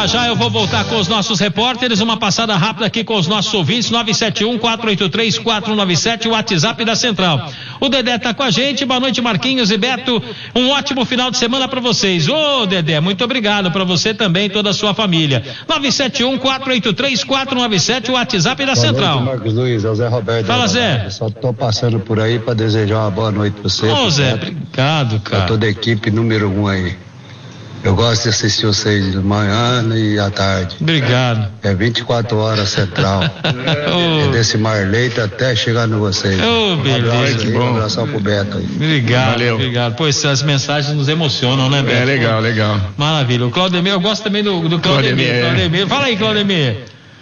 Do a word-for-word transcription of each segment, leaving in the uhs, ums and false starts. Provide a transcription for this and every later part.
Já já eu vou voltar com os nossos repórteres, uma passada rápida aqui com os nossos ouvintes, nove sete um, quatro oito três, quatro nove sete, o WhatsApp da Central. O Dedé tá com a gente, boa noite Marquinhos e Beto, um ótimo final de semana para vocês. Ô Dedé, muito obrigado, para você também e toda a sua família. nove sete um, quatro oito três, quatro nove sete, o WhatsApp da boa Central. Noite, Marcos Luiz, é o Zé Roberto. Fala, Zé. Eu só tô passando por aí para desejar uma boa noite para você. Ô Zé, obrigado, cara. Pra toda a equipe número um aí. Eu gosto de assistir vocês de manhã e à tarde. Obrigado. É vinte e quatro horas Central. oh. É desse Marleito até chegar no vocês. Ô, oh, beleza. Um abração pro Beto aí. Obrigado, valeu. Obrigado. Pô, essas mensagens nos emocionam, né, Beto? É legal, legal. Maravilha. O Claudemir, eu gosto também do, do Claudemir. Claudemir. Claudemir. Fala aí, Claudemir.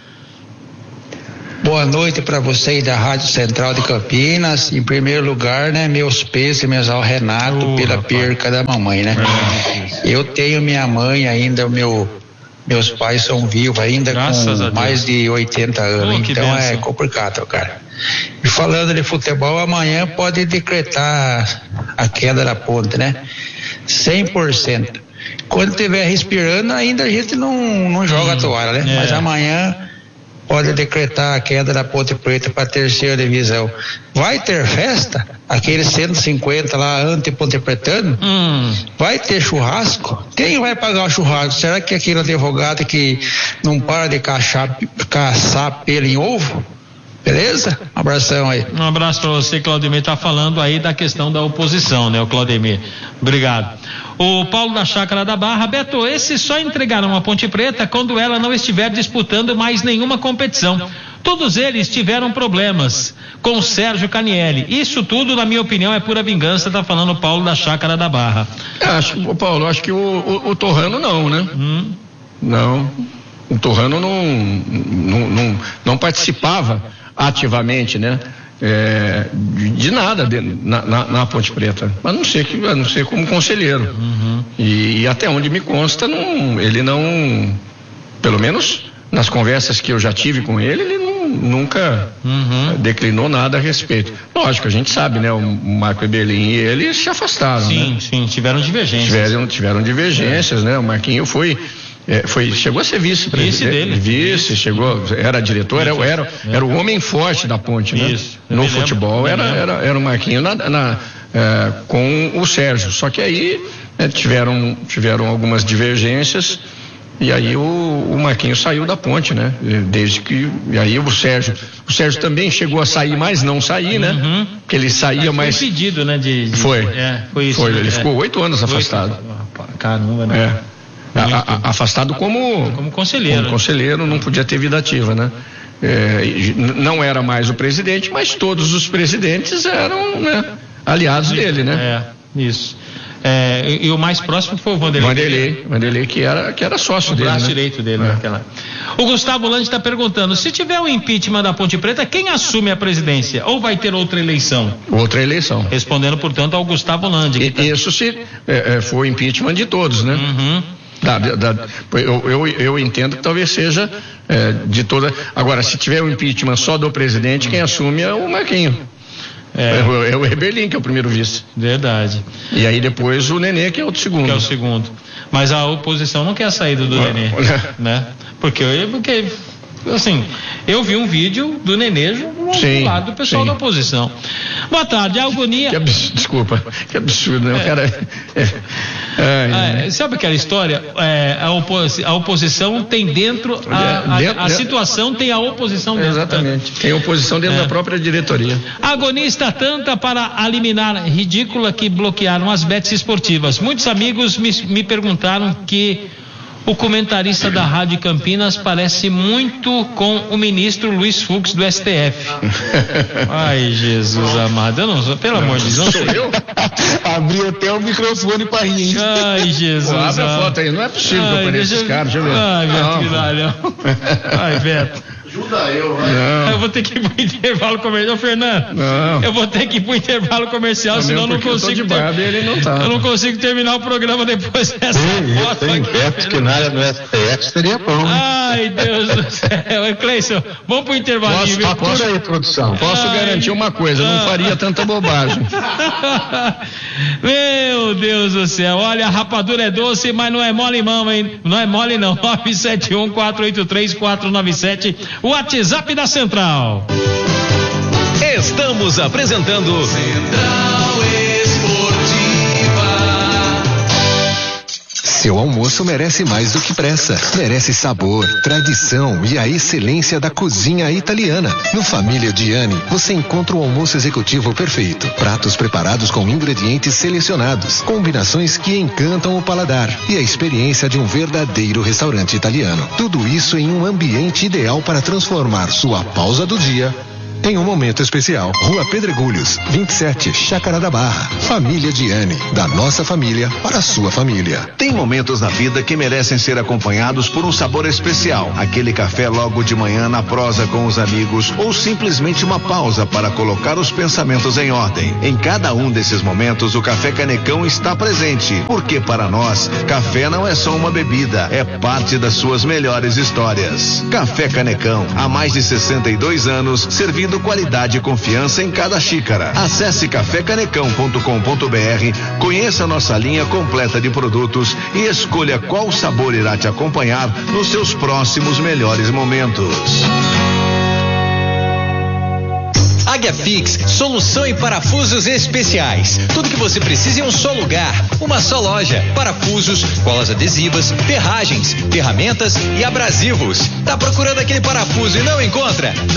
Boa noite para vocês da Rádio Central de Campinas. Em primeiro lugar, né, meus pêsames ao Renato uh, pela rapaz. perca da mamãe, né? É, eu tenho minha mãe ainda, meu, meus pais são vivos ainda, graças com mais de oitenta anos, oh, então é complicado, cara. E falando de futebol, amanhã pode decretar a queda da ponte, né? cem por cento. Quando estiver respirando, ainda a gente não, não joga hum, a toalha, né? É. Mas amanhã pode decretar a queda da Ponte Preta para a terceira divisão. Vai ter festa? Aquele cento e cinquenta lá, anti-Ponte Pretano? Hum. Vai ter churrasco? Quem vai pagar o churrasco? Será que aquele advogado que não para de caçar, caçar pelo em ovo? Beleza? Um abração aí. Um abraço para você, Claudemir. Tá falando aí da questão da oposição, né, o Claudemir? Obrigado. O Paulo da Chácara da Barra, Beto, esses só entregarão a Ponte Preta quando ela não estiver disputando mais nenhuma competição. Todos eles tiveram problemas com o Sérgio Canielli. Isso tudo, na minha opinião, é pura vingança, tá falando o Paulo da Chácara da Barra. Acho, Paulo, acho que o, o, o Torrano não, né? Hum. Não. O Torrano não, não, não, não participava ativamente, né? É, de, de nada de, na, na, na Ponte Preta, a não ser que, a não ser como conselheiro. Uhum. E, e até onde me consta, não, ele não, pelo menos nas conversas que eu já tive com ele, ele não, nunca uhum. declinou nada a respeito. Lógico, a gente sabe, né? O Marco Eberlin e ele se afastaram. Sim, né? sim, tiveram divergências. Tiveram, tiveram divergências, é. né? O Marquinho foi É, foi, chegou a ser vice-presidente, vice dele. vice, chegou, era diretor, era, era, era o homem forte da Ponte, né? Isso, no futebol era, era, era o Marquinho na, na, é, com o Sérgio, só que aí é, tiveram, tiveram algumas divergências e aí o, o Marquinho saiu da Ponte, né? Desde que, e aí o Sérgio, o Sérgio também chegou a sair, mas não sair, né? Uhum. Porque ele saía mas mais... Foi pedido, né? De, de, foi, é, foi isso. Foi, né? ele é. ficou oito anos afastado. Caramba, né? É. A, a, afastado como como conselheiro, como conselheiro, não podia ter vida ativa, né? É, não era mais o presidente, mas todos os presidentes eram, né, aliados dele, né? É, isso. É, e, e o mais próximo foi o Vanderlei. Vanderlei, Vanderlei que era, que era sócio o dele, braço né? direito dele, é. naquela. O Gustavo Lande está perguntando, se tiver o impeachment da Ponte Preta, quem assume a presidência? Ou vai ter outra eleição? Outra eleição. Respondendo, portanto, ao Gustavo Lande. E, tá... Isso se é, foi o impeachment de todos, né? Uhum. Da, da, eu, eu, eu entendo que talvez seja é, de toda. Agora, se tiver o impeachment só do presidente, quem assume é o Marquinho. É, é, o, é o Eberlin, que é o primeiro vice. Verdade. E aí depois o Nenê, que é o segundo. Que é o segundo. Mas a oposição não quer a saída do Nenê, né? Porque, porque, assim, eu vi um vídeo do Nenê do lado do pessoal sim. da oposição. Boa tarde, a agonia... Que absurdo, desculpa, que absurdo, né? O é. cara... É, é, é, é, sabe aquela história? É, a, oposi a oposição tem dentro, a, a, dentro, a situação tem a oposição dentro. Exatamente, tem oposição dentro é. da própria diretoria. A agonia está tanta para a liminar ridícula que bloquearam as bets esportivas. Muitos amigos me, me perguntaram que o comentarista da Rádio Campinas parece muito com o ministro Luiz Fux do S T F. Ai, Jesus amado, eu não sou, pelo amor de Deus, não sei. Eu? Abri até o microfone para rir. Ai, Jesus. Pô, abre a foto aí, não é possível Ai, que eu pareça esse cara, deixa eu ver. Ai, Beto, não. que dá, não. Ai, Beto. Ajuda eu, vai. Eu vou ter que ir pro intervalo comercial, Fernando. Não. Eu vou ter que ir pro intervalo comercial, Não, senão eu não consigo. Eu, tô de barba, ter... ele não tá. eu não consigo terminar o programa depois dessa Sim, foto tem aqui. inquietos que na área do S T F seria bom. Ai, Deus do céu. Cleison, vamos pro intervalinho. Posso, posso aí, produção. Posso Ai. garantir uma coisa, não faria tanta bobagem. Meu Deus do céu, olha, a rapadura é doce, mas não é mole não, hein? Não é mole não. nove sete um, quatro oito três, quatro nove sete, o WhatsApp da Central. Estamos apresentando Central Esportiva. Seu almoço merece mais do que pressa. Merece sabor, tradição e a excelência da cozinha italiana. No Família Gianni, você encontra o almoço executivo perfeito. Pratos preparados com ingredientes selecionados. Combinações que encantam o paladar. E a experiência de um verdadeiro restaurante italiano. Tudo isso em um ambiente ideal para transformar sua pausa do dia em um momento especial. Rua Pedregulhos, vinte e sete, Chácara da Barra. Família Gianni, da nossa família para a sua família. Tem momentos na vida que merecem ser acompanhados por um sabor especial. Aquele café logo de manhã na prosa com os amigos ou simplesmente uma pausa para colocar os pensamentos em ordem. Em cada um desses momentos, o Café Canecão está presente, porque para nós, café não é só uma bebida, é parte das suas melhores histórias. Café Canecão, há mais de sessenta e dois anos, servindo qualidade e confiança em cada xícara. Acesse café canecão ponto com ponto br, conheça nossa linha completa de produtos e escolha qual sabor irá te acompanhar nos seus próximos melhores momentos. Águia Fix, solução em parafusos especiais. Tudo que você precisa em um só lugar, uma só loja. Parafusos, colas adesivas, ferragens, ferramentas e abrasivos. Tá procurando aquele parafuso e não encontra?